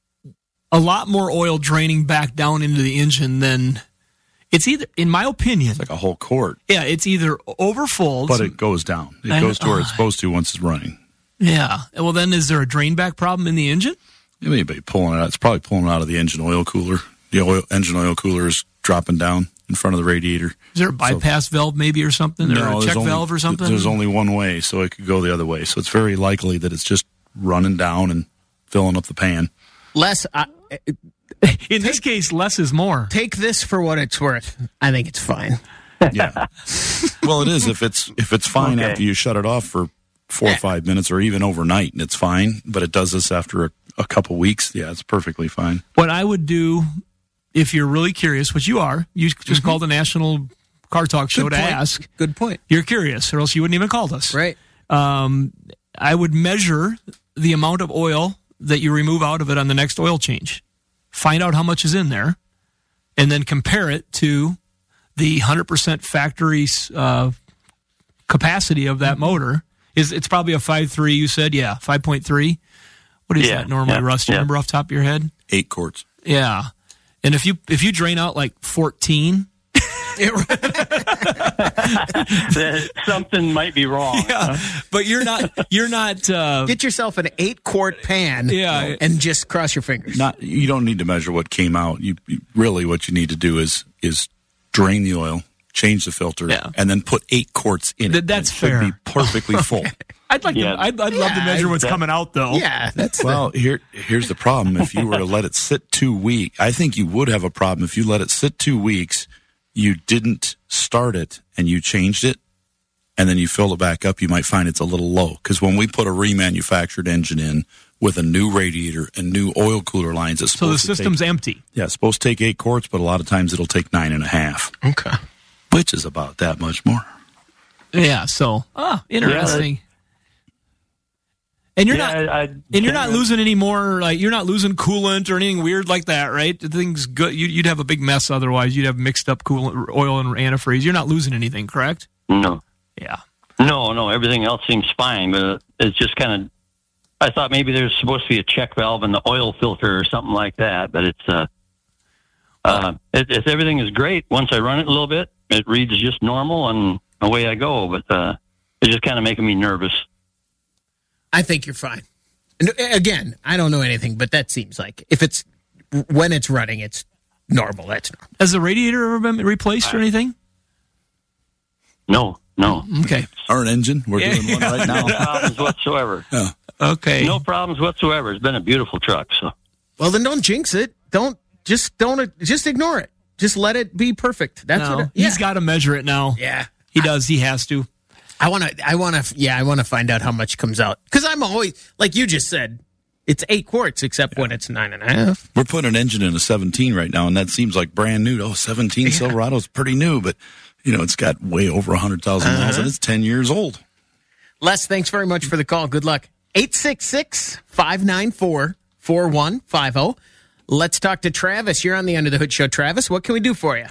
a lot more oil draining back down into the engine than it's either, in my opinion, it's like a whole quart. Yeah, it's either overfull, but it goes down. It goes to where it's supposed to once it's running. Yeah. Well, then is there a drain back problem in the engine? Anybody pulling it out? It's probably pulling it out of the engine oil cooler. The oil, engine oil cooler is dropping down in front of the radiator. Is there a bypass so, valve maybe or something? No, or a check only, valve or something? There's only one way, so it could go the other way. So it's very likely that it's just running down and filling up the pan. Les, I, in take, this case, less is more. Take this for what it's worth. I think it's fine. Yeah. Well, it is if it's if it's fine okay. after you shut it off for four yeah. or five minutes or even overnight, and it's fine. But it does this after a, a couple weeks. Yeah, it's perfectly fine. What I would do, if you're really curious, which you are, you just mm-hmm. called the National Car Talk Show Good to point. ask. Good point. You're curious, or else you wouldn't even called us. Right. Um, I would measure the amount of oil that you remove out of it on the next oil change. Find out how much is in there, and then compare it to the one hundred percent factory uh, capacity of that motor. Is It's probably a five point three, you said? Yeah, five point three. What is yeah, that normally, yeah, Russ? Do you yeah. remember off the top of your head? Eight quarts. Yeah. And if you if you drain out like fourteen... something might be wrong. Yeah, huh? But you're not. You're not. Uh, Get yourself an eight-quart pan. Yeah, and just cross your fingers. Not. You don't need to measure what came out. You, you really what you need to do is is drain the oil, change the filter, yeah. and then put eight quarts in it. That's it fair. Should be perfectly full. I'd like. Yeah. To, I'd, I'd yeah, love to measure what's that, coming out, though. Yeah, that's well. The... Here, here's the problem. If you were to let it sit two weeks, I think you would have a problem. If you let it sit two weeks, you didn't start it and you changed it, and then you fill it back up, you might find it's a little low. Because when we put a remanufactured engine in, with a new radiator and new oil cooler lines. It's So the supposed to system's take, empty. Yeah, it's supposed to take eight quarts, but a lot of times it'll take nine and a half. Okay. Which is about that much more. Yeah, so ah, interesting. Yeah, and you're yeah, not I, I, and you're not losing any more, like you're not losing coolant or anything weird like that, right? The thing's good. You, you'd have a big mess otherwise. You'd have mixed up coolant, oil, and antifreeze. You're not losing anything, correct? No. Yeah. No, no, everything else seems fine, but it's just kind of, I thought maybe there's supposed to be a check valve in the oil filter or something like that, but it's, uh, uh, it, it's everything is great. Once I run it a little bit, it reads just normal and away I go, but, uh, it's just kind of making me nervous. I think you're fine. And again, I don't know anything, but that seems like if it's, when it's running, it's normal. That's normal. Has the radiator ever been replaced or anything? No, no. Okay. Or an engine. We're Yeah. doing one right now. No problems whatsoever. Yeah. Okay. No problems whatsoever. It's been a beautiful truck. So. Well, then don't jinx it. Don't just don't just ignore it. Just let it be perfect. That's No, what it, he's got to measure it now. Yeah, he does. He has to. I want to. I want to. Yeah, I want to find out how much comes out because I'm always like you just said. It's eight quarts, except yeah. when it's nine and a half. We're putting an engine in a seventeen right now, and that seems like brand new. Oh, seventeen yeah. Silverado's pretty new, but you know it's got way over a hundred thousand uh-huh. miles, and it's ten years old. Les, thanks very much for the call. Good luck. eight six six, five nine four, four one five zero. Let's talk to Travis. You're on the Under the Hood Show. Travis, what can we do for you?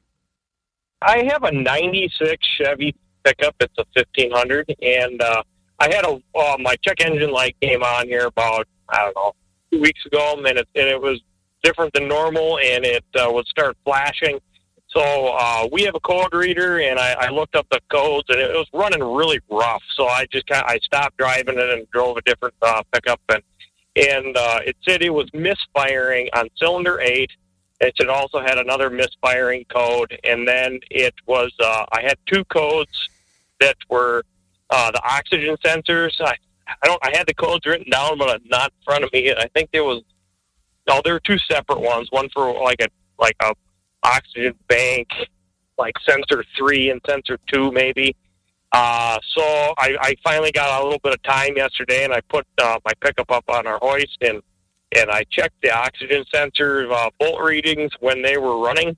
I have a ninety-six Chevy pickup. It's a fifteen hundred, and uh, I had a uh, my check engine light came on here about, I don't know, two weeks ago, and it, and it was different than normal, and it uh, would start flashing. So uh, we have a code reader, and I, I looked up the codes, and it was running really rough. So I just kind of, I stopped driving it and drove a different uh, pickup, and and uh, it said it was misfiring on cylinder eight. It said also had another misfiring code, and then it was uh, I had two codes that were uh, the oxygen sensors. I, I don't. I had the codes written down, but not in front of me. I think there was no. There were two separate ones. One for like a like a oxygen bank, like sensor three and sensor two, maybe. Uh, so I, I finally got a little bit of time yesterday, and I put uh, my pickup up on our hoist, and and I checked the oxygen sensor uh, volt readings when they were running,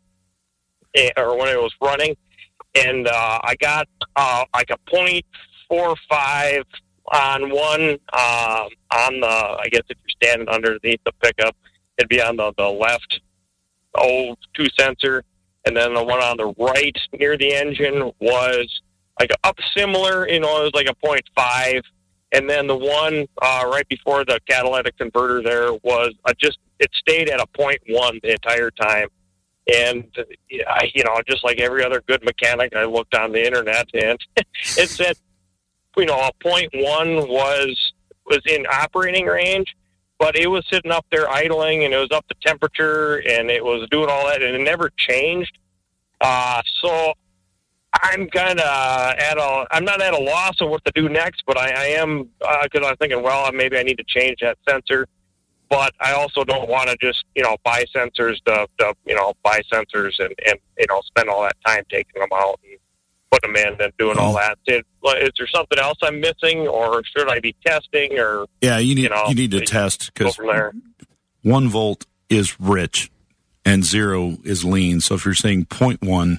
or when it was running, and uh, I got uh, like a point four five on one um, on the. I guess if you're standing underneath the pickup, it'd be on the, the left old two sensor, and then the one on the right near the engine was like up similar, you know, it was like a point five, and then the one uh, right before the catalytic converter there was uh, just it stayed at a point one the entire time, and I, you know, just like every other good mechanic, I looked on the internet and it said, you know, a point one was was in operating range. But it was sitting up there idling, and it was up to temperature, and it was doing all that, and it never changed. Uh, so I'm kind of at a, I'm not at a loss of what to do next, but I, I am, because uh, I'm thinking, well, maybe I need to change that sensor. But I also don't want to just, you know, buy sensors to, to, you know, buy sensors and, and, you know, spend all that time taking them out and putting them in and doing all that. Is, is there something else I'm missing, or should I be testing, or yeah, you need you, know, you need to test because one volt is rich and zero is lean. So if you're saying point one,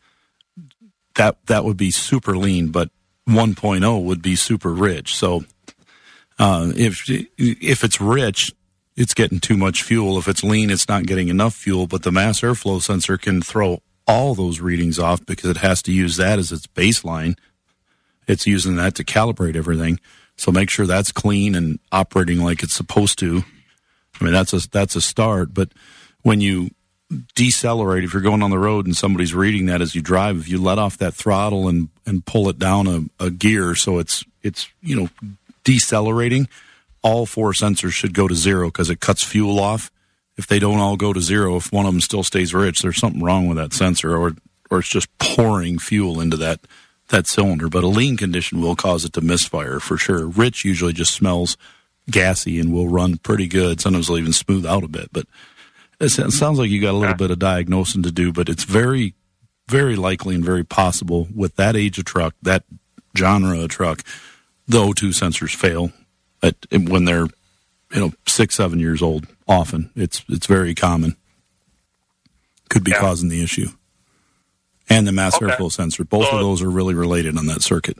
that that would be super lean, but one point oh would be super rich. So uh, if if it's rich, it's getting too much fuel. If it's lean, it's not getting enough fuel. But the mass airflow sensor can throw all those readings off because it has to use that as its baseline. It's using that to calibrate everything. So make sure that's clean and operating like it's supposed to. I mean, that's a, that's a start. But when you decelerate, if you're going on the road and somebody's reading that as you drive, if you let off that throttle and, and pull it down a, a gear so it's, it's, you know, decelerating, all four sensors should go to zero because it cuts fuel off. If they don't all go to zero, if one of them still stays rich, there's something wrong with that sensor, or or it's just pouring fuel into that, that cylinder. But a lean condition will cause it to misfire for sure. Rich usually just smells gassy and will run pretty good. Sometimes it'll even smooth out a bit. But it sounds like you got a little bit of diagnosing to do, but it's very, very likely and very possible with that age of truck, that genre of truck, the O two sensors fail at, when they're you know, six, seven years old. Often, it's it's very common. Could be yeah. causing the issue. And the mass okay. airflow sensor. Both so, of those are really related on that circuit.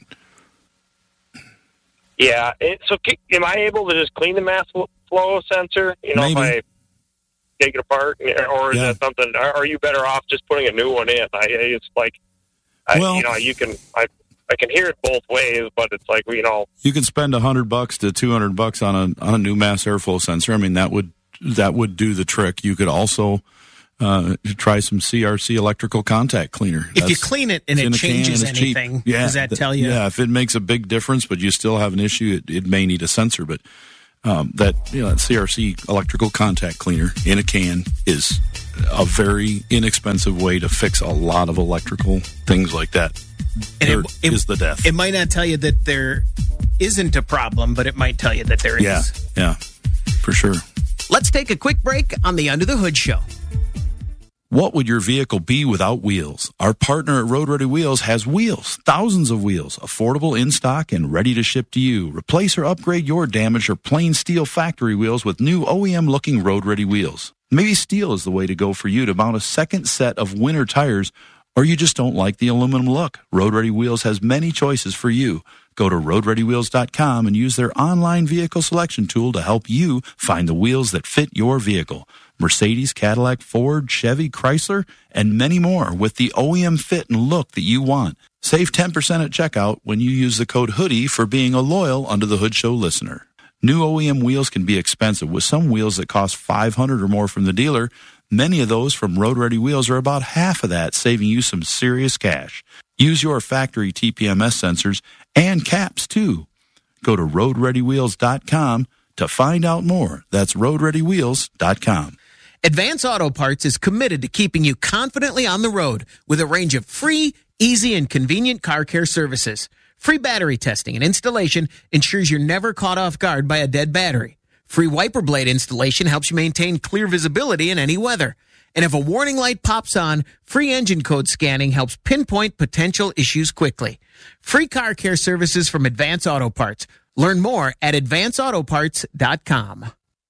Yeah. It, so, am I able to just clean the mass flow sensor? You know, Maybe. if I take it apart, or is yeah. that something? Are you better off just putting a new one in? I, it's like, I, well, you know, you can. I, I can hear it both ways, but it's like, you know, you can spend a hundred bucks to two hundred bucks on a on a new mass airflow sensor. I mean, that would that would do the trick. You could also uh, try some C R C electrical contact cleaner. If That's, you clean it and it changes and anything, yeah, does that tell you? Yeah, if it makes a big difference, but you still have an issue, it, it may need a sensor. But um, that you know, that C R C electrical contact cleaner in a can is a very inexpensive way to fix a lot of electrical things like that. And it, it is the death. It might not tell you that there isn't a problem, but it might tell you that there yeah, is. Yeah, for sure. Let's take a quick break on the Under the Hood Show. What would your vehicle be without wheels? Our partner at Road Ready Wheels has wheels, thousands of wheels, affordable in stock and ready to ship to you. Replace or upgrade your damaged or plain steel factory wheels with new O E M-looking Road Ready wheels. Maybe steel is the way to go for you to mount a second set of winter tires, or you just don't like the aluminum look. Road Ready Wheels has many choices for you. Go to road ready wheels dot com and use their online vehicle selection tool to help you find the wheels that fit your vehicle. Mercedes, Cadillac, Ford, Chevy, Chrysler, and many more with the O E M fit and look that you want. Save ten percent at checkout when you use the code HOODIE for being a loyal Under the Hood Show listener. New O E M wheels can be expensive, with some wheels that cost five hundred dollars or more from the dealer. Many of those from Road Ready Wheels are about half of that, saving you some serious cash. Use your factory T P M S sensors and caps, too. Go to road ready wheels dot com to find out more. That's road ready wheels dot com. Advance Auto Parts is committed to keeping you confidently on the road with a range of free, easy, and convenient car care services. Free battery testing and installation ensures you're never caught off guard by a dead battery. Free wiper blade installation helps you maintain clear visibility in any weather. And if a warning light pops on, free engine code scanning helps pinpoint potential issues quickly. Free car care services from Advance Auto Parts. Learn more at advance auto parts dot com.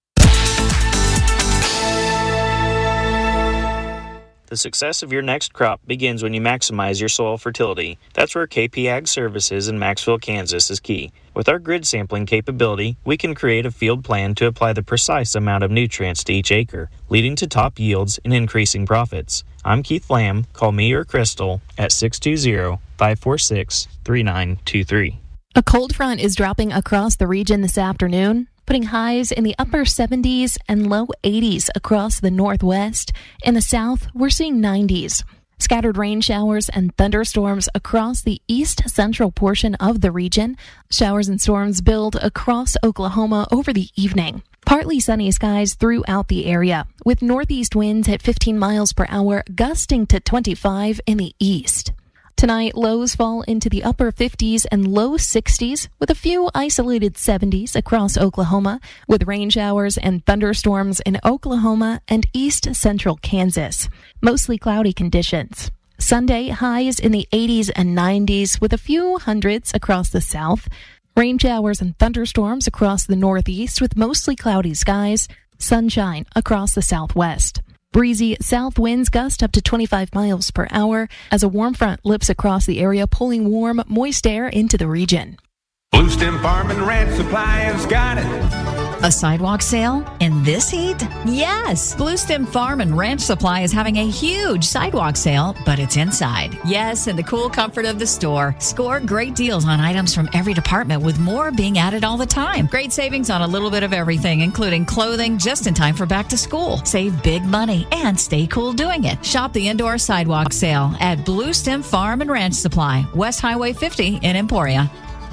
The success of your next crop begins when you maximize your soil fertility. That's where K P Ag Services in Maxville, Kansas is key. With our grid sampling capability, we can create a field plan to apply the precise amount of nutrients to each acre, leading to top yields and increasing profits. I'm Keith Lamb. Call me or Crystal at six two zero, five four six, three nine two three. A cold front is dropping across the region this afternoon, putting highs in the upper seventies and low eighties across the northwest. In the south, we're seeing nineties. Scattered rain showers and thunderstorms across the east-central portion of the region. Showers and storms build across Oklahoma over the evening. Partly sunny skies throughout the area, with northeast winds at fifteen miles per hour, gusting to twenty-five in the east. Tonight, lows fall into the upper fifties and low sixties, with a few isolated seventies across Oklahoma, with rain showers and thunderstorms in Oklahoma and east-central Kansas. Mostly cloudy conditions. Sunday, highs in the eighties and nineties, with a few hundreds across the south. Rain showers and thunderstorms across the northeast, with mostly cloudy skies. Sunshine across the southwest. Breezy south winds gust up to twenty-five miles per hour as a warm front lips across the area, pulling warm, moist air into the region. Blue Stem Farm and Ranch Supply has got it. A sidewalk sale in this heat? Yes! Blue Stem Farm and Ranch Supply is having a huge sidewalk sale, but it's inside. Yes, in the cool comfort of the store. Score great deals on items from every department, with more being added all the time. Great savings on a little bit of everything, including clothing just in time for back to school. Save big money and stay cool doing it. Shop the indoor sidewalk sale at Blue Stem Farm and Ranch Supply, West Highway fifty in Emporia.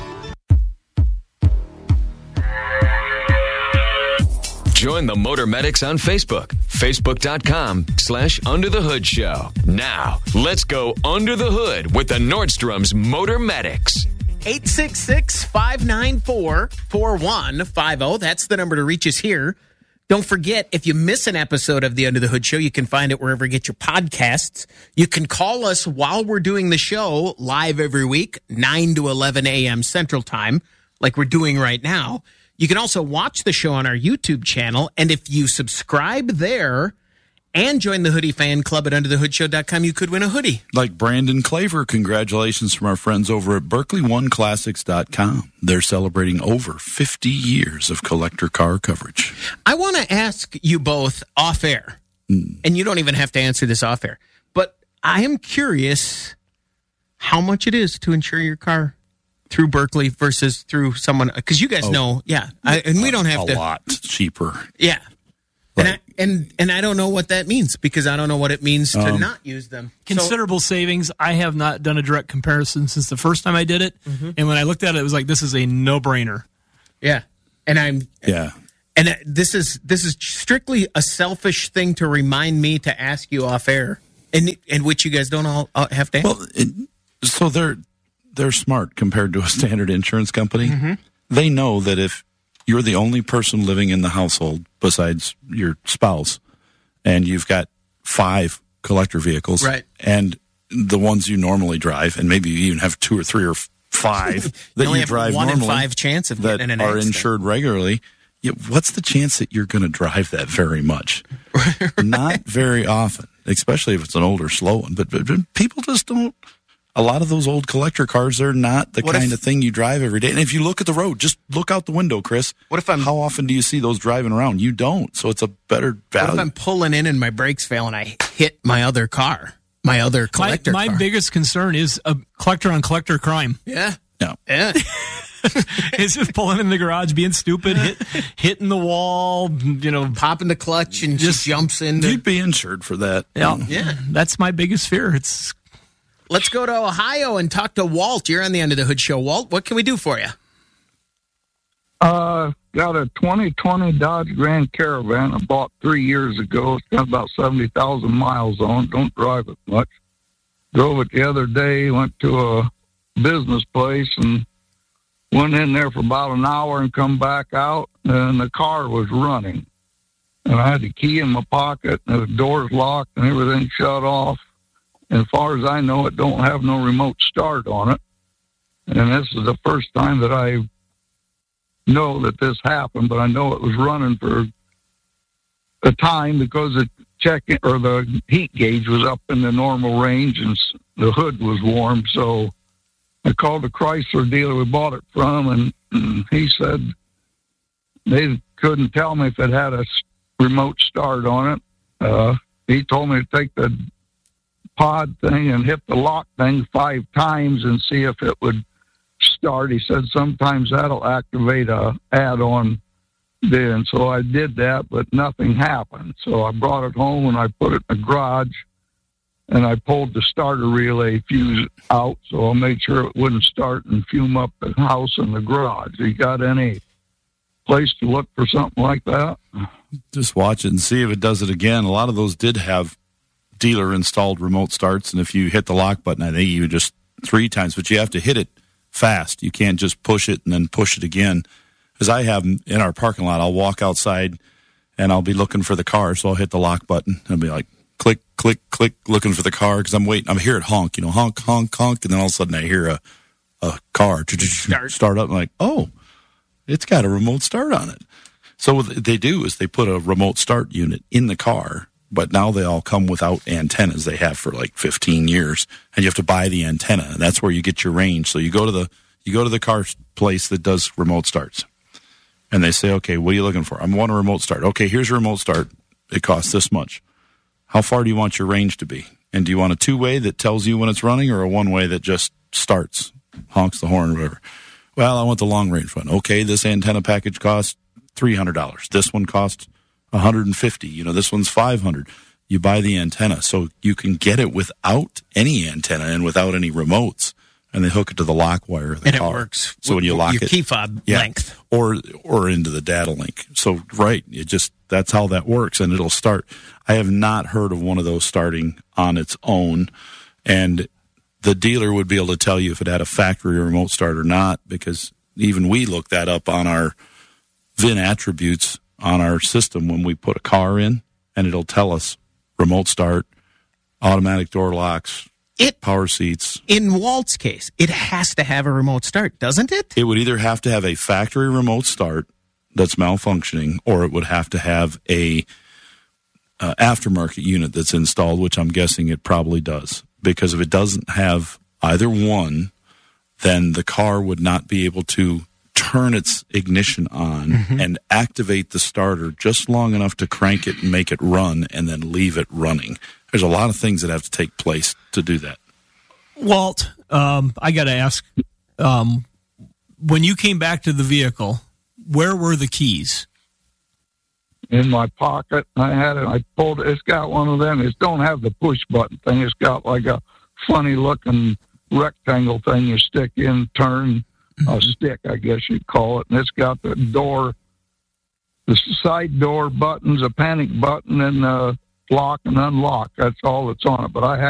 Join the Motor Medics on Facebook, facebook.com slash Under the Hood Show. Now, let's go under the hood with the Nordstrom's Motor Medics. eight six six, five nine four, four one five zero. That's the number to reach us here. Don't forget, if you miss an episode of the Under the Hood Show, you can find it wherever you get your podcasts. You can call us while we're doing the show live every week, nine to eleven a.m. Central Time, like we're doing right now. You can also watch the show on our YouTube channel. And if you subscribe there and join the Hoodie Fan Club at under the hood show dot com, you could win a hoodie. Like Brandon Claver, congratulations from our friends over at Berkeley One Classics dot com. They're celebrating over fifty years of collector car coverage. I want to ask you both off air, mm. and you don't even have to answer this off air, but I am curious how much it is to insure your car through Berkeley versus through someone, because you guys oh, know, yeah, I, and we don't have a to. A lot cheaper. Yeah. And I, and and I don't know what that means, because I don't know what it means to Um, not use them. Considerable So, savings. I have not done a direct comparison since the first time I did it. Mhm. And when I looked at it, it was like, this is a no-brainer. yeah, and I'm Yeah. and this is this is strictly a selfish thing to remind me to ask you off air, and and which you guys don't all uh, have to. Answer. Well, it, so they're they're smart compared to a standard insurance company. Mhm. They know that if you're the only person living in the household besides your spouse, and you've got five collector vehicles, Right. and the ones you normally drive, and maybe you even have two or three or five that You only you have drive one in normally five chance of that getting in an are accident. insured regularly, yeah, what's the chance that you're going to drive that very much? Not very often, especially if it's an older, slow one. But, but, but people just don't. A lot of those old collector cars, they're not the What kind if- of thing you drive every day. And if you look at the road, just look out the window, Chris. What if I'm? How often do you see those driving around? You don't. So it's a better What value. if I'm pulling in and my brakes fail and I hit my other car, my other collector my, my car? biggest concern is a collector on collector crime. Yeah. No. Yeah. It's just pulling in the garage, being stupid, hit, hitting the wall, you know, popping the clutch and just jumps in. You'd be insured for that. Yeah, Yeah. That's my biggest fear. It's Let's go to Ohio and talk to Walt. You're on the End of the Hood Show. Walt, what can we do for you? Uh, got a twenty twenty Dodge Grand Caravan I bought three years ago. It's got about seventy thousand miles on it. Don't drive it much. Drove it the other day, went to a business place and went in there for about an hour and come back out, and the car was running. And I had the key in my pocket, and the doors locked, and everything shut off. And as far as I know, it don't have no remote start on it. And this is the first time that I know that this happened, but I know it was running for a time because the check or the heat gauge was up in the normal range and the hood was warm. So I called the Chrysler dealer we bought it from, and, and he said they couldn't tell me if it had a remote start on it. Uh, he told me to take the pod thing and hit the lock thing five times and see if it would start. He said sometimes that'll activate a add-on then. So I did that, but nothing happened. So I brought it home and I put it in the garage, and I pulled the starter relay fuse out, so I made sure it wouldn't start and fume up the house and the garage. You got any place to look for something like that? Just watch it and see if it does it again. A lot of those did have dealer installed remote starts, and if you hit the lock button, I think you just three times, but you have to hit it fast. You can't just push it and then push it again. Because I have them in our parking lot, I'll walk outside and I'll be looking for the car, so I'll hit the lock button and I'll be like, click, click, click, looking for the car because I'm waiting. I'm hear it honk, you know, honk, honk, honk, and then all of a sudden I hear a a car start, start up. I'm like, oh, it's got a remote start on it. So what they do is they put a remote start unit in the car, but now they all come without antennas. They have for like fifteen years, and you have to buy the antenna, and that's where you get your range. So you go to the you go to the car place that does remote starts, and they say, okay, what are you looking for? I want a remote start. Okay, here's a remote start. It costs this much. How far do you want your range to be? And do you want a two-way that tells you when it's running, or a one-way that just starts, honks the horn or whatever? Well, I want the long-range one. Okay, this antenna package costs three hundred dollars. This one costs one hundred fifty dollars. You know, this one's five hundred dollars. You buy the antenna, so you can get it without any antenna and without any remotes, and they hook it to the lock wire of the and car. it works. So when you lock your it, key fob yeah, length, or or into the data link. So right, it just that's how that works, and it'll start. I have not heard of one of those starting on its own, and the dealer would be able to tell you if it had a factory remote start or not, because even we look that up on our V I N attributes on our system when we put a car in, and it'll tell us remote start, automatic door locks, it, power seats. In Walt's case, it has to have a remote start, doesn't it? It would either have to have a factory remote start that's malfunctioning, or it would have to have a uh, aftermarket unit that's installed, which I'm guessing it probably does. Because if it doesn't have either one, then the car would not be able to turn its ignition on mm-hmm. and activate the starter just long enough to crank it and make it run and then leave it running. There's a lot of things that have to take place to do that. Walt, um, I got to ask, um, when you came back to the vehicle, where were the keys? In my pocket. I had it. I pulled it. It's got one of them. It don't have the push button thing. It's got like a funny looking rectangle thing you stick in, turn mm-hmm. a stick, I guess you'd call it. And it's got the door, the side door buttons, a panic button, and uh, lock and unlock. That's all that's on it. But I had